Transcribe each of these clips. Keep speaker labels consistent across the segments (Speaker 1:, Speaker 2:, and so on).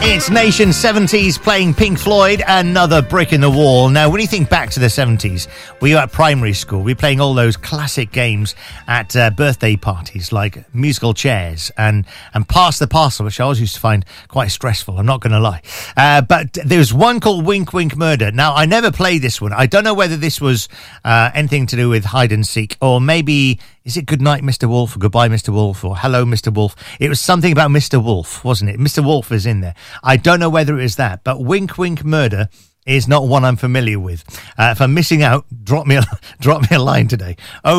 Speaker 1: It's Nation 70s playing Pink Floyd, Another Brick in the Wall. Now, when you think back to the 70s, we were at primary school. We were playing all those classic games at birthday parties, like musical chairs and Pass the Parcel, which I always used to find quite stressful, I'm not going to lie. But there's one called Wink Wink Murder. Now, I never played this one. I don't know whether this was anything to do with hide and seek, or maybe... Is it Goodnight, Mr. Wolf, or Goodbye, Mr. Wolf, or Hello, Mr. Wolf? It was something about Mr. Wolf, wasn't it? Mr. Wolf is in there. I don't know whether it is that, but Wink Wink Murder is not one I'm familiar with. If I'm missing out, drop me a line today.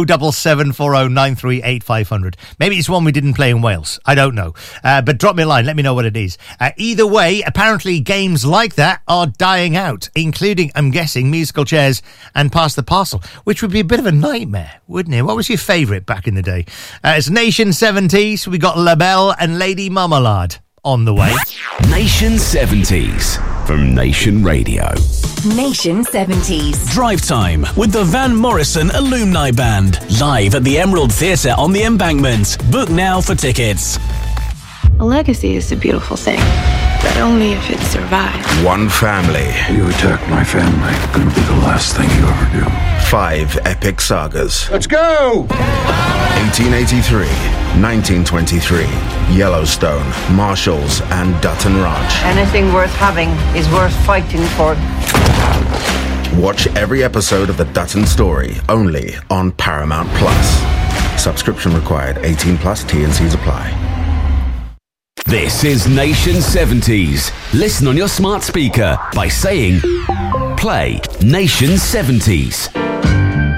Speaker 1: 07740938500. Maybe it's one we didn't play in Wales. I don't know. But drop me a line. Let me know what it is. Either way, apparently games like that are dying out, including, I'm guessing, musical chairs and Pass the Parcel, which would be a bit of a nightmare, wouldn't it? What was your favourite back in the day? It's Nation 70s. We got LaBelle and Lady Marmalade on the way.
Speaker 2: Nation 70s from Nation Radio.
Speaker 3: Nation 70s.
Speaker 4: Drive Time with the Van Morrison Alumni Band. Live at the Emerald Theatre on the Embankment. Book now for tickets.
Speaker 5: A legacy is a beautiful thing, but only if it survives.
Speaker 6: One family.
Speaker 7: You attack my family, gonna be the last thing you ever do.
Speaker 6: 5 epic sagas.
Speaker 7: Let's go!
Speaker 6: 1883, 1923, Yellowstone, Marshalls, and Dutton Ranch.
Speaker 8: Anything worth having is worth fighting for.
Speaker 6: Watch every episode of The Dutton Story, only on Paramount Plus. Subscription required, 18 plus, T&Cs apply.
Speaker 2: This is Nation 70s. Listen on your smart speaker by saying, play Nation 70s.